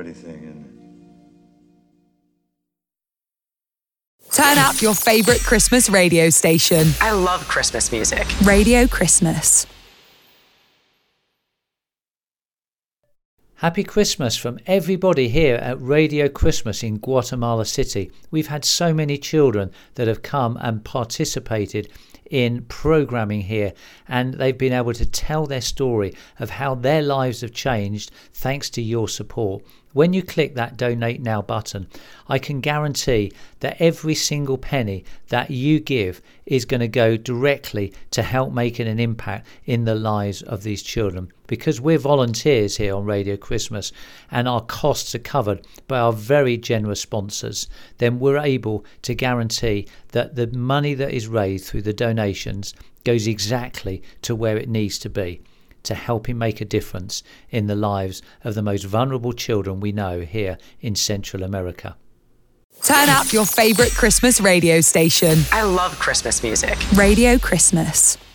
pretty thing, isn't it? Turn up your favourite Christmas radio station. I love Christmas music. Radio Christmas. Happy Christmas from everybody here at Radio Christmas in Guatemala City. We've had so many children that have come and participated in programming here, and they've been able to tell their story of how their lives have changed thanks to your support. When you click that Donate Now button, I can guarantee that every single penny that you give is going to go directly to help making an impact in the lives of these children. Because we're volunteers here on Radio Christmas and our costs are covered by our very generous sponsors, then we're able to guarantee that the money that is raised through the donations goes exactly to where it needs to be, to helping make a difference in the lives of the most vulnerable children we know here in Central America. Turn up your favourite Christmas radio station. I love Christmas music. Radio Christmas.